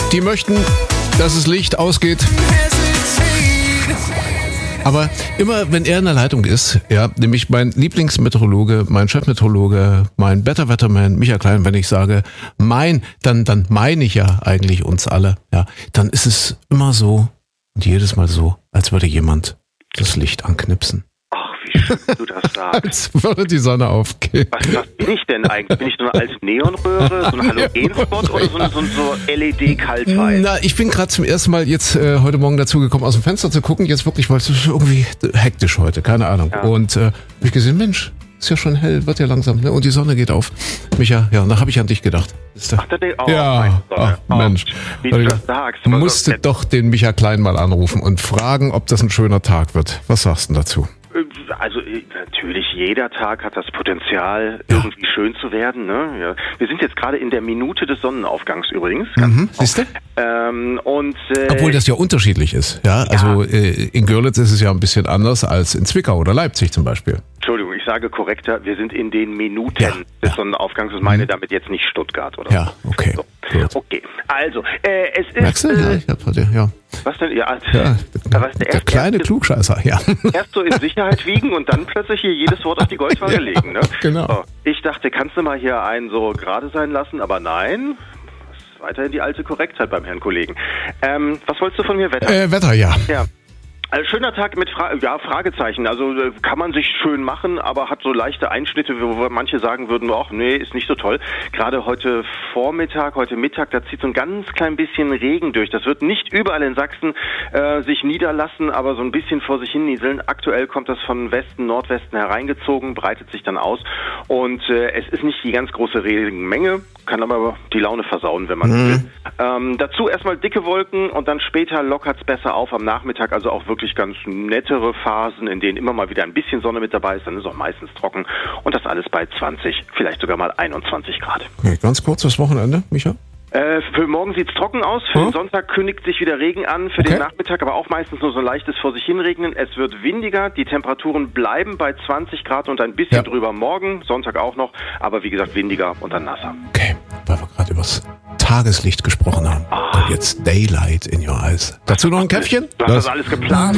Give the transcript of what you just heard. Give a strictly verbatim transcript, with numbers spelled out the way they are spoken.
die möchten, dass das Licht ausgeht. Aber immer, wenn er in der Leitung ist, ja, nämlich mein Lieblingsmeteorologe, mein Chefmeteorologe, mein Better Wetterman, Michael Klein, wenn ich sage mein, dann, dann meine ich ja eigentlich uns alle, ja, dann ist es immer so und jedes Mal so, als würde jemand das Licht anknipsen. Ach, wie schön du das sagst. Als würde die Sonne aufgehen. Was, was bin ich denn eigentlich? Bin ich so eine alte Neonröhre, so ein Halogenspot oder so, so, so L E D-Kaltweiß? Na, ich bin gerade zum ersten Mal jetzt äh, heute Morgen dazu gekommen, aus dem Fenster zu gucken. Jetzt wirklich, weil es ist irgendwie hektisch heute, keine Ahnung. Ja. Und äh, habe ich gesehen, Mensch, ist ja schon hell, wird ja langsam, ne? Und die Sonne geht auf. Micha, ja, da habe ich an dich gedacht. Ach, der, oh, ja, ach, oh, Mensch. Wie du das sagst. Musste also, doch den Micha Klein mal anrufen und fragen, ob das ein schöner Tag wird. Was sagst du dazu? Also natürlich, jeder Tag hat das Potenzial, ja. irgendwie schön zu werden. Ne? Ja. Wir sind jetzt gerade in der Minute des Sonnenaufgangs übrigens. Mhm, siehst du? Ähm, und, äh, Obwohl das ja unterschiedlich ist. Ja? Ja. Also äh, in Görlitz ist es ja ein bisschen anders als in Zwickau oder Leipzig zum Beispiel. Entschuldigung, ich sage korrekter, wir sind in den Minuten ja, des ja. Sonnenaufgangs. Ich meine damit jetzt nicht Stuttgart oder ja, so. Okay. So. Okay, also, äh, es ist... Merkst du? Äh, ja, ich hab heute, ja. Was denn? Ja, ja der, was, der, der kleine erst, Klugscheißer, ja. Erst so in Sicherheit wiegen und dann plötzlich hier jedes Wort auf die Goldwaage ja, legen. Ne? Genau. So, ich dachte, kannst du mal hier einen so gerade sein lassen, aber nein... Weiterhin die alte Korrektheit beim Herrn Kollegen. Ähm, was wolltest du von mir? Wetter? Äh, Wetter, ja. Ja. Also schöner Tag mit Fra- ja, Fragezeichen. Also äh, kann man sich schön machen, aber hat so leichte Einschnitte, wo manche sagen würden, ach nee, ist nicht so toll. Gerade heute Vormittag, heute Mittag, da zieht so ein ganz klein bisschen Regen durch. Das wird nicht überall in Sachsen äh, sich niederlassen, aber so ein bisschen vor sich hin nieseln. Aktuell kommt das von Westen, Nordwesten hereingezogen, breitet sich dann aus. Und äh, es ist nicht die ganz große Regenmenge, kann aber die Laune versauen, wenn man mhm. will. Ähm, dazu erstmal dicke Wolken und dann später lockert's besser auf am Nachmittag, also auch wirklich ganz nettere Phasen, in denen immer mal wieder ein bisschen Sonne mit dabei ist, dann ist auch meistens trocken und das alles bei zwanzig, vielleicht sogar mal einundzwanzig Grad. Okay, ganz kurz das Wochenende, Micha? Äh, für morgen sieht's trocken aus, für hm? den Sonntag kündigt sich wieder Regen an, für okay. den Nachmittag aber auch meistens nur so leichtes vor sich hin regnen. Es wird windiger, die Temperaturen bleiben bei zwanzig Grad und ein bisschen ja. drüber morgen, Sonntag auch noch, aber wie gesagt windiger und dann nasser. Okay, weil wir gerade übers Tageslicht gesprochen haben. Ah. Und jetzt Daylight in your eyes. Dazu noch ein Käffchen? Du hast das alles geplant.